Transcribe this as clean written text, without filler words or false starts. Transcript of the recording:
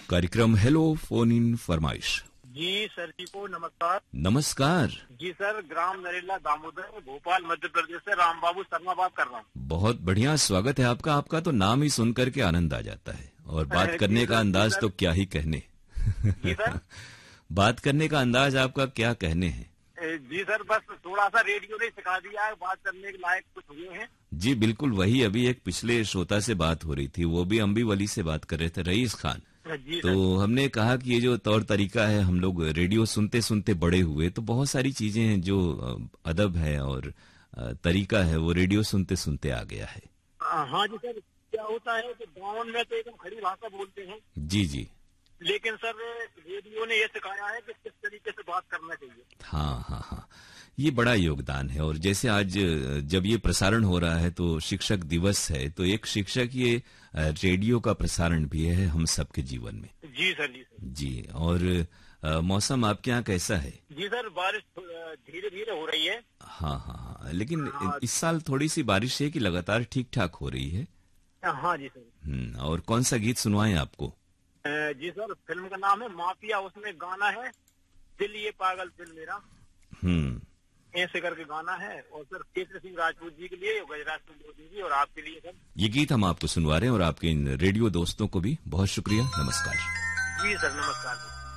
कार्यक्रम hello phone in फरमाइश। जी sir जी को नमस्कार। नमस्कार जी सर, ग्राम नरेला दामोदर, भोपाल मध्य प्रदेश से राम बाबू शर्मा बात कर रहा हूँ। बहुत बढ़िया, स्वागत है आपका। आपका तो नाम ही सुन करके आनंद आ जाता है और बात करने का अंदाज तो क्या ही कहने। जी सर। बात करने का अंदाज आपका क्या कहने हैं। जी सर, बस थोड़ा सा रेडियो ने सिखा दिया है, बात करने के लायक कुछ हुए हैं। जी बिल्कुल, वही अभी एक पिछले श्रोता से बात हो रही थी, वो भी अम्बीवली से बात कर रहे थे, रईस खान। जी तो हमने कहा कि ये जो तौर तरीका है, हम लोग रेडियो सुनते सुनते बड़े हुए, तो बहुत सारी चीजें हैं जो अदब है और तरीका है, वो रेडियो सुनते सुनते आ गया है। हाँ जी सर, क्या होता है कि गाँव में तो एकदम खड़ी भाषा बोलते हैं। जी जी। लेकिन सर रेडियो ने ये सिखाया है कि किस तरीके से बात करना चाहिए। हाँ हाँ हाँ, ये बड़ा योगदान है। और जैसे आज जब ये प्रसारण हो रहा है तो शिक्षक दिवस है, तो एक शिक्षक ये रेडियो का प्रसारण भी है हम सबके जीवन में। जी सर, जी सर। जी, और मौसम आपके यहाँ कैसा है। जी सर, बारिश धीरे धीरे हो रही है। हाँ हाँ हाँ, लेकिन इस साल थोड़ी सी बारिश है कि लगातार ठीक ठाक हो रही है। हाँ जी सर। और कौन सा गीत सुनवाएं आपको। जी सर, फिल्म का नाम है माफिया, उसमें गाना है दिल ये पागल दिल मेरा, ऐसे करके गाना है। और सर केसरी सिंह राजपूत जी के लिए, गजराज सिंह मोदी जी और आपके लिए सर ये गीत हम आपको सुनवा रहे हैं, और आपके इन रेडियो दोस्तों को भी बहुत शुक्रिया। नमस्कार। जी सर, नमस्कार।